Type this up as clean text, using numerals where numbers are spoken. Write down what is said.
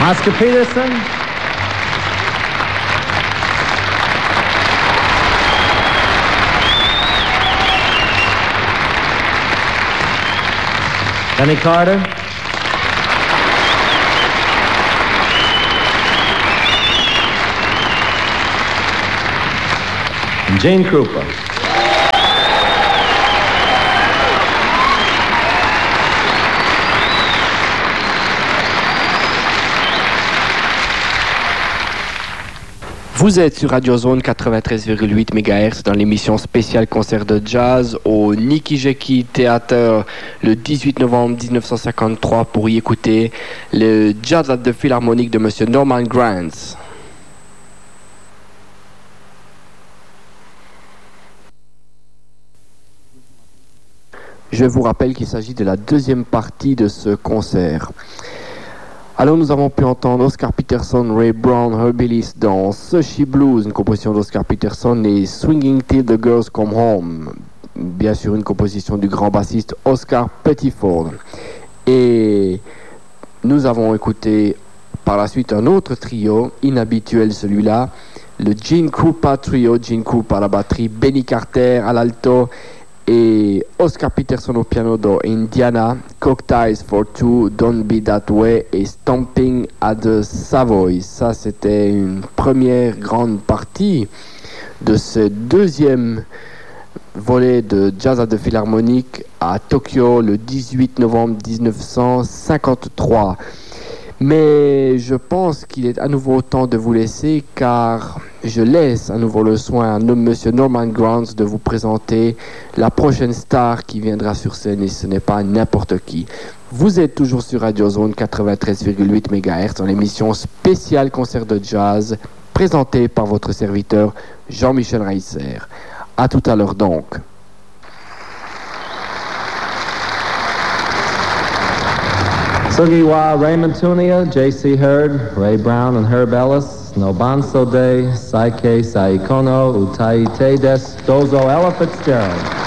Oscar Peterson. Johnny Carter. And Jane Krupa. Vous êtes sur Radio Zone 93,8 MHz dans l'émission spéciale concert de jazz au Nikijeki Theater le 18 novembre 1953 pour y écouter le Jazz at the Philharmonic de Monsieur Norman Granz. Je vous rappelle qu'il s'agit de la deuxième partie de ce concert. Alors nous avons pu entendre Oscar Peterson, Ray Brown, Herb Ellis dans Sushi Blues, une composition d'Oscar Peterson, et Swinging Till the Girls Come Home, bien sûr une composition du grand bassiste Oscar Pettiford. Et nous avons écouté par la suite un autre trio, inhabituel celui-là, le Gene Krupa Trio, Gene Krupa à la batterie, Benny Carter à l'alto, et Oscar Peterson au piano dans Indiana, Cocktails for Two, Don't Be That Way et Stomping at the Savoy. Ça, c'était une première grande partie de ce deuxième volet de Jazz at the Philharmonic à Tokyo le 18 novembre 1953. Mais je pense qu'il est à nouveau temps de vous laisser, car je laisse à nouveau le soin à Monsieur Norman Granz de vous présenter la prochaine star qui viendra sur scène, et ce n'est pas n'importe qui. Vous êtes toujours sur Radio Zone 93,8 MHz dans l'émission spéciale concert de jazz présentée par votre serviteur Jean-Michel Reisser. À tout à l'heure donc. Sugiwa, Raymond Tunia, J.C. Hurd, Ray Brown and Herb Ellis, Nobanso Day, Saike Saikono, Utai Tedes, Dozo Ella Fitzgerald.